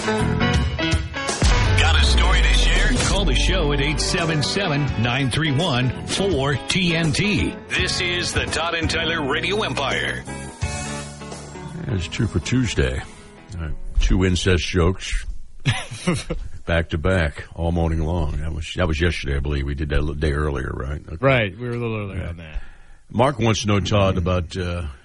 Got a story to share? Call the show at 877-931-4TNT. This is the Todd and Tyler Radio Empire. It's true for Tuesday. 2 incest jokes back to back all morning long. That was yesterday, I believe. We did that a day earlier, right? Okay. Right. We were a little earlier on that. Mark wants to know, Todd, about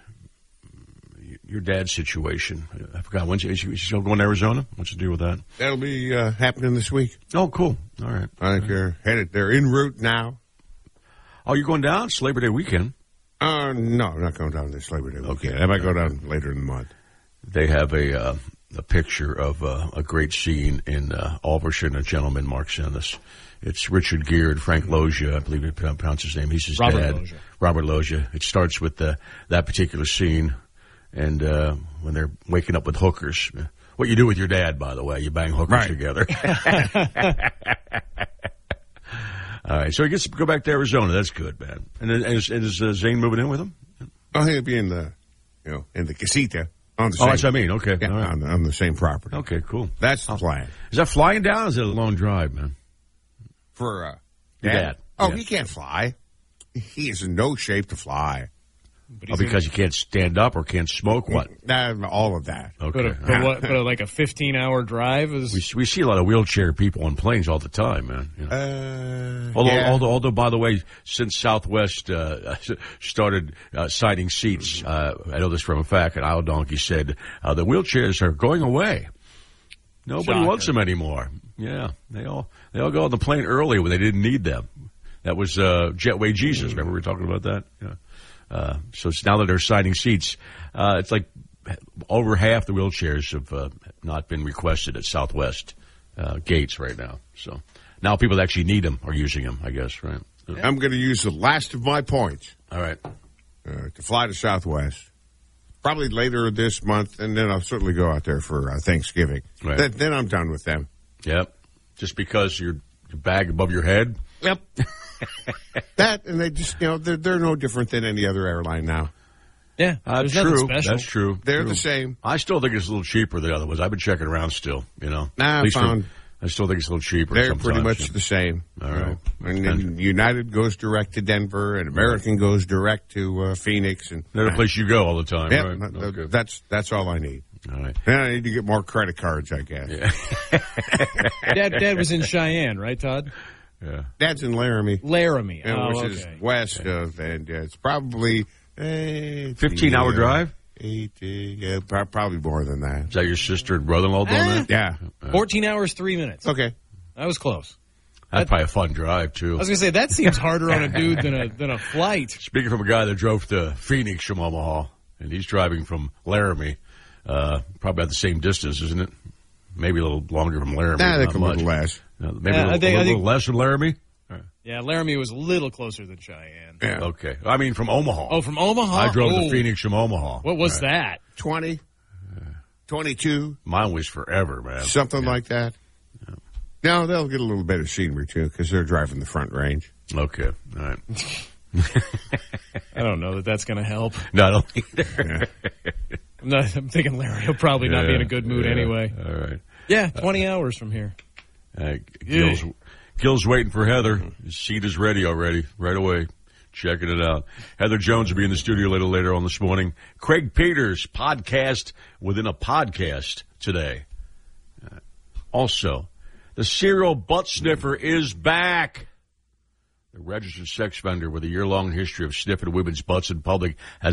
your dad's situation. I forgot. When's he still going to Arizona? What's the deal with that? That'll be happening this week. Oh, cool. All right. I think they're en route now. Oh, you're going down? It's Labor Day weekend. No, I'm not going down this Labor Day weekend. I might go down later in the month. They have a picture of a great scene in Alverson, a gentleman Mark sent us. It's Richard Gere and Frank Loggia, I believe you pronounce his name. He's his dad. Loggia. Robert Loggia. It starts with that particular scene, and when they're waking up with hookers. What you do with your dad, by the way, you bang hookers together. All right, so he gets to go back to Arizona. That's good, man. And is Zane moving in with him? Oh, he'll be in the casita. On the same, that's what I mean. Okay. Yeah, right. on the same property. Okay, cool. That's the plan. Is that flying down, or is it a long drive, man? For your dad? Oh, yeah. He can't fly. He is in no shape to fly. Because you can't stand up or can't smoke? What? All of that. Okay. But like a 15-hour drive is... We see a lot of wheelchair people on planes all the time, man. You know. Although, by the way, since Southwest started citing seats, I know this from a fact, and Isle Donkey said the wheelchairs are going away. Nobody wants them anymore. Yeah, they all go on the plane early when they didn't need them. That was Jetway Jesus. Remember we were talking about that? Yeah. So it's now that they're citing seats, it's like over half the wheelchairs have not been requested at Southwest gates right now. So now people that actually need them are using them, I guess, right? I'm going to use the last of my points. All right. To fly to Southwest. Probably later this month, and then I'll certainly go out there for Thanksgiving. Right. Then I'm done with them. Yep. Just because your bag above your head? Yep. That, and they just, they're no different than any other airline now. Yeah, that's true. That's true. They're the same. I still think it's a little cheaper than the other ones. I've been checking around still, I still think it's a little cheaper. They're pretty much the same. All right. And then United goes direct to Denver, and American goes direct to Phoenix. And they're the place you go all the time, yeah, right? Okay. That's all I need. All right. Then I need to get more credit cards, I guess. Yeah. Dad was in Cheyenne, right, Todd? Yeah. Dad's in Laramie. Laramie. Which is west of, and it's probably 15-hour drive? 8, probably more than that. Is that your sister and brother-in-law doing that? Yeah. 14 hours, 3 minutes. Okay. That was close. That's probably a fun drive, too. I was going to say, that seems harder on a dude than a flight. Speaking from a guy that drove to Phoenix from Omaha, and he's driving from Laramie, probably about the same distance, isn't it? Maybe a little longer from Laramie. I think a little less. Maybe a little less from Laramie? Yeah, Laramie was a little closer than Cheyenne. Yeah. Okay. I mean, from Omaha. Oh, from Omaha? I drove to Phoenix from Omaha. What was that? 20? 22? Mine was forever, man. Something like that. Yeah. No, they'll get a little better scenery, too, because they're driving the front range. Okay. All right. I don't know that that's going to help. No, I don't either. Yeah. I'm thinking Larry will probably not be in a good mood anyway. All right. Yeah, 20 hours from here. Gil's waiting for Heather. His seat is ready already, right away. Checking it out. Heather Jones will be in the studio later on this morning. Craig Peters, podcast within a podcast today. Also, the serial butt sniffer is back. The registered sex offender with a year-long history of sniffing women's butts in public has